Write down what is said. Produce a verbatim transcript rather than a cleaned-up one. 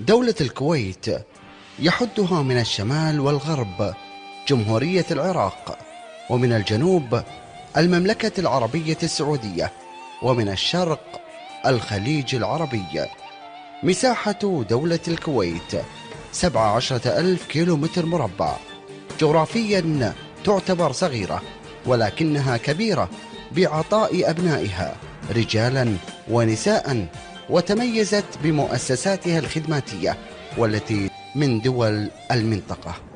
دولة الكويت يحدها من الشمال والغرب جمهورية العراق، ومن الجنوب المملكة العربية السعودية، ومن الشرق الخليج العربي. مساحة دولة الكويت سبعة عشر ألف كيلومتر مربع. جغرافيا تعتبر صغيرة، ولكنها كبيرة بعطاء أبنائها رجالا ونساء، وتميزت بمؤسساتها الخدماتية والتي من دول المنطقة.